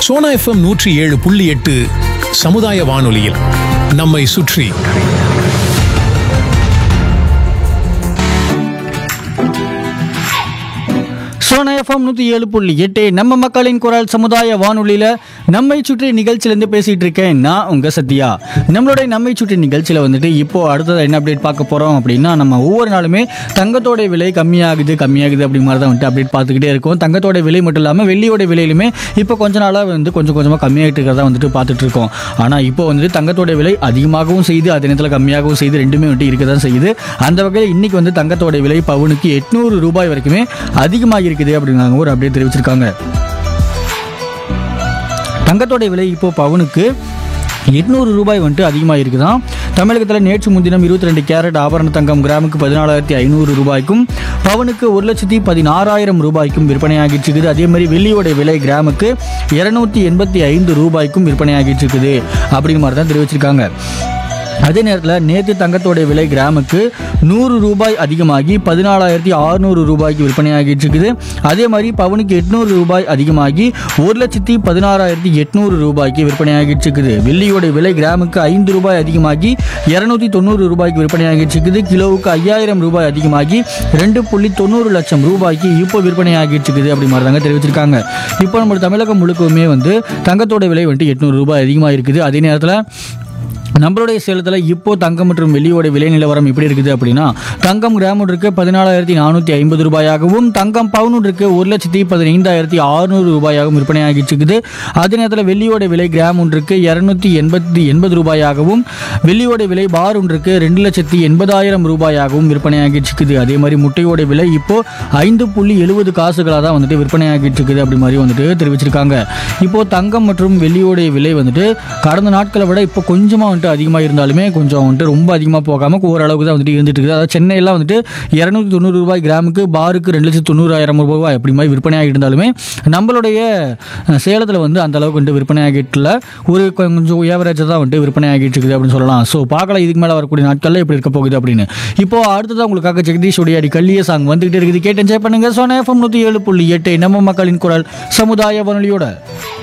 Sona FM 107.8 சமுதாய வானொலியில் நம்மை சுற்றி. சோனா எஃப்எம் 107.8 நம்ம மக்களின் குரல் சமுதாய வானொலியில் நம்மை சுற்றி நிகழ்ச்சியிலேருந்து பேசிகிட்டு இருக்கேன் நான் உங்கள் சத்யா. நம்மளுடைய நம்மை சுற்றி நிகழ்ச்சியில் வந்துட்டு இப்போது அடுத்தது என்ன அப்டேட் பார்க்க போகிறோம் அப்படின்னா, நம்ம ஒவ்வொரு நாளுமே தங்கத்தோடைய விலை கம்மியாகுது அப்படி மாதிரி தான் வந்துட்டு அப்டேட் பார்த்துக்கிட்டே இருக்கும். தங்கத்தோட விலை மட்டும் இல்லாமல் வெள்ளியோட விலையிலுமே இப்போ கொஞ்ச நாளாக வந்து கொஞ்சம் கொஞ்சமாக கம்மியாகிட்டு இருக்கிறதா வந்துட்டு பார்த்துட்டு இருக்கோம். ஆனால் இப்போ வந்துட்டு தங்கத்தோட விலை அதிகமாகவும் செய்யுது, அதே நேரத்தில் கம்மியாகவும் செய்யுது, ரெண்டுமே வந்துட்டு இருக்க தான் செய்யுது. அந்த வகையில் இன்னைக்கு வந்து தங்கத்தோட விலை பவுனுக்கு 800 ரூபாய் வரைக்குமே அதிகமாக இருக்குது அப்படிங்கிறாங்க, ஒரு அப்டேட் தெரிவிச்சிருக்காங்க. தங்கத்தோட விலை இப்போ பவுனுக்கு 800 ரூபாய் வந்துட்டு அதிகமாக இருக்குதான். தமிழகத்தில் நேற்று முன்தினம் 22 கேரட் ஆபரண தங்கம் கிராமுக்கு 14,500 ரூபாய்க்கும் பவுனுக்கு 1,16,000 ரூபாய்க்கும் விற்பனையாகிட்டு இருக்குது. அதே மாதிரி வெள்ளியோட விலை கிராமுக்கு 285 ரூபாய்க்கும் விற்பனையாகிட்டு இருக்குது அப்படிங்கிற மாதிரி தான் தெரிவிச்சிருக்காங்க. அதே நேரத்தில் நேற்று தங்கத்தோட விலை கிராமுக்கு 100 ரூபாய் அதிகமாகி 14,600 ரூபாய்க்கு விற்பனையாகிட்டு இருக்குது. அதே மாதிரி பவுனுக்கு 800 ரூபாய் அதிகமாகி 1,16,800 ரூபாய்க்கு விற்பனையாகிட்டு இருக்குது. வெள்ளியோட விலை கிராமுக்கு 5 ரூபாய் அதிகமாகி 290 ரூபாய்க்கு விற்பனையாகிட்டு இருக்குது. கிலோவுக்கு 5,000 ரூபாய் அதிகமாகி 2.90 லட்சம் ரூபாய்க்கு இப்போ விற்பனையாகிட்டு இருக்குது அப்படி மாதிரி தாங்க தெரிவிச்சிருக்காங்க. இப்போ நம்ம தமிழகம் முழுக்கவுமே வந்து தங்கத்தோட விலை வந்துட்டு 800 ரூபாய் அதிகமாக இருக்குது. அதே நேரத்தில் நம்மளுடைய சேலத்தில் இப்போ தங்கம் மற்றும் வெள்ளியோட விலை நிலவரம் எப்படி இருக்குது அப்படின்னா, தங்கம் கிராம் ஒன்றுக்கு 14,450 ரூபாயாகவும் தங்கம் பவுன் ஒன்றுக்கு 1,15,600 ரூபாயாகவும் விற்பனையாகிட்டு இருக்குது. அதே நேரத்தில் வெள்ளியோட விலை கிராம் ஒன்றுக்கு 280 ரூபாயாகவும் வெள்ளியோட விலை பார் ஒன்றுக்கு 2,80,000 ரூபாயாகவும் விற்பனையாகிட்டு இருக்குது. அதே மாதிரி முட்டையோட விலை இப்போ 5.70 காசுகளாக தான் வந்துட்டு விற்பனையாகிட்டு இருக்குது அப்படி மாதிரி வந்துட்டு தெரிவிச்சிருக்காங்க. இப்போ தங்கம் மற்றும் வெள்ளியோட விலை வந்துட்டு கடந்த நாட்களை விட இப்போ கொஞ்சமாக வந்துட்டு அதிகமாக இருந்தாலுமே கொஞ்சம் வந்துட்டு ரொம்ப அதிகமாக போகாமல் ஓரளவுக்கு தான் வந்துட்டு இருந்துட்டு இருக்குது. அதாவது சென்னையெல்லாம் வந்துட்டு 290 ரூபாய் கிராமுக்கு பாருக்கு 2,90,000 ரூபாய் அப்படி மாதிரி விற்பனையாகிட்டு இருந்தாலுமே நம்மளுடைய சேலத்தில் வந்து அந்த அளவுக்கு வந்துட்டு விற்பனையாகிட்டுல ஒரு கொஞ்சம் ஏவரேஜாக தான் வந்துட்டு விற்பனையாகிட்டு இருக்குது அப்படின்னு சொல்லலாம். ஸோ பார்க்கலாம் இதுக்கு மேலே வரக்கூடிய நாட்களில் எப்படி இருக்க போகுது அப்படின்னு. இப்போ அடுத்ததான் உங்களுக்காக ஜெகதீஷ் உடைய கல்லிய சாங் வந்துகிட்டே இருக்குது, கேட்டு என்ஜாய் பண்ணுங்க. சோனா எஃப்எம் 107.8 நம்ம மக்களின் குரல் சமுதாய வானொலியோட.